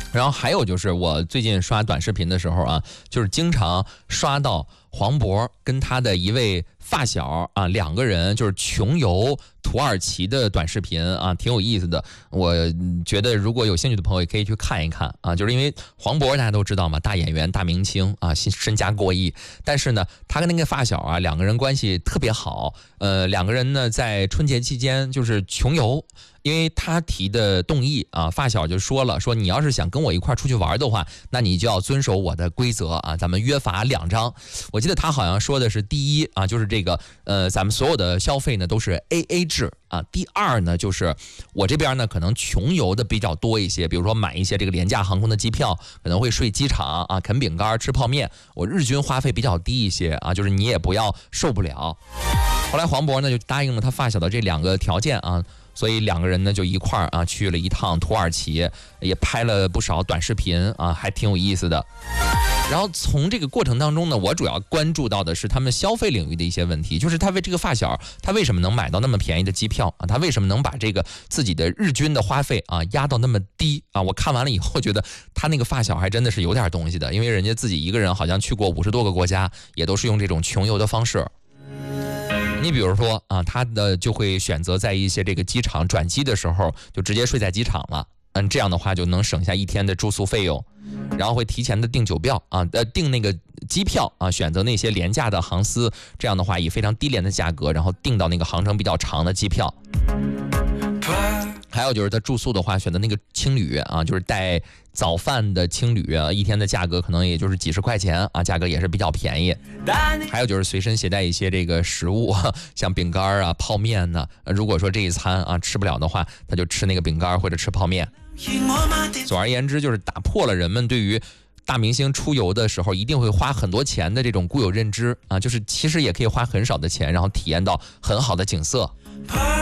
然后还有就是我最近刷短视频的时候啊，就是经常刷到黄渤跟他的一位发小啊，两个人就是穷游土耳其的短视频啊，挺有意思的。我觉得如果有兴趣的朋友也可以去看一看啊，就是因为黄渤大家都知道嘛，大演员、大明星啊，身家过亿，但是呢，他跟那个发小啊，两个人关系特别好。两个人呢在春节期间就是穷游。因为他提的动议啊，发小就说了，说你要是想跟我一块出去玩的话，那你就要遵守我的规则啊，咱们约法2章。我记得他好像说的是第一啊，就是这个咱们所有的消费呢都是 AA 制啊。第二呢，就是我这边呢可能穷游的比较多一些，比如说买一些这个廉价航空的机票，可能会睡机场啊，啃饼干吃泡面，我日均花费比较低一些啊，就是你也不要受不了。后来黄渤呢就答应了他发小的这2个条件啊。所以两个人呢就一块儿啊去了一趟土耳其，也拍了不少短视频啊，还挺有意思的。然后从这个过程当中呢，我主要关注到的是他们消费领域的一些问题，就是他为这个发小，他为什么能买到那么便宜的机票啊？他为什么能把这个自己的日均的花费啊压到那么低啊？我看完了以后觉得他那个发小还真的是有点东西的，因为人家自己一个人好像去过50多个国家，也都是用这种穷游的方式。你比如说啊，他的就会选择在一些这个机场转机的时候就直接睡在机场了，这样的话就能省下1天的住宿费用，然后会提前的订酒票啊，订那个机票啊，选择那些廉价的航司，这样的话以非常低廉的价格，然后订到那个航程比较长的机票。还有就是他住宿的话，选择那个青旅啊，就是带早饭的青旅啊，1天的价格可能也就是几十块钱啊，价格也是比较便宜。还有就是随身携带一些这个食物，像饼干啊、泡面呢。如果说这一餐啊吃不了的话，他就吃那个饼干或者吃泡面。总而言之，就是打破了人们对于大明星出游的时候一定会花很多钱的这种固有认知啊，就是其实也可以花很少的钱，然后体验到很好的景色。